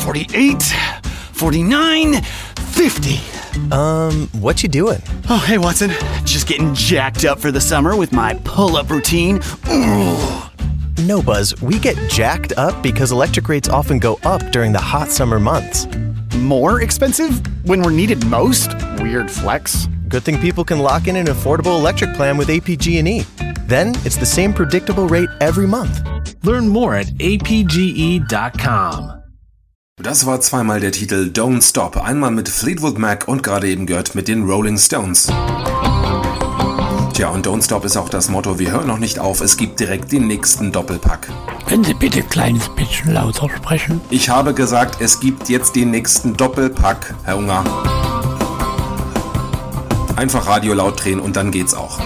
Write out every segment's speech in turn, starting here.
48, 49, 50. What you doing? Oh, hey, Watson. Just getting jacked up for the summer with my pull-up routine. Ooh. No, Buzz, we get jacked up because electric rates often go up during the hot summer months. More expensive when we're needed most? Weird flex. Good thing people can lock in an affordable electric plan with APG&E. Then it's the same predictable rate every month. Learn more at apge.com. Das war zweimal der Titel Don't Stop, einmal mit Fleetwood Mac und gerade eben gehört mit den Rolling Stones. Tja, und Don't Stop ist auch das Motto, wir hören noch nicht auf, es gibt direkt den nächsten Doppelpack. Können Sie bitte ein kleines bisschen lauter sprechen? Ich habe gesagt, es gibt jetzt den nächsten Doppelpack, Herr Unger. Einfach Radio laut drehen und dann geht's auch.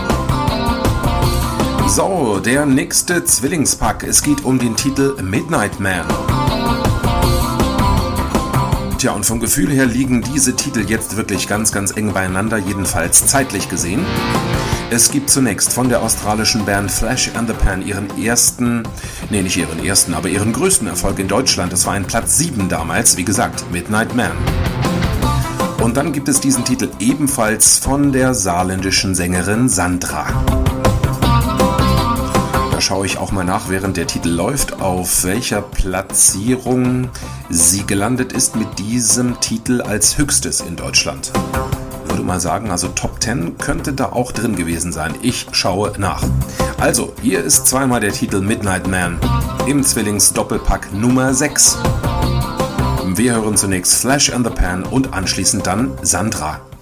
So, der nächste Zwillingspack, es geht um den Titel Midnight Man. Tja, und vom Gefühl her liegen diese Titel jetzt wirklich ganz, ganz eng beieinander, jedenfalls zeitlich gesehen. Es gibt zunächst von der australischen Band Flash and the Pan ihren größten Erfolg in Deutschland. Das war ein Platz 7 damals, wie gesagt, Midnight Man. Und dann gibt es diesen Titel ebenfalls von der saarländischen Sängerin Sandra. Da schaue ich auch mal nach, während der Titel läuft, auf welcher Platzierung sie gelandet ist mit diesem Titel als höchstes in Deutschland. Ich würde mal sagen, also Top 10 könnte da auch drin gewesen sein. Ich schaue nach. Also, hier ist zweimal der Titel Midnight Man im Zwillings-Doppelpack Nummer 6. Wir hören zunächst Flash and the Pan und anschließend dann Sandra.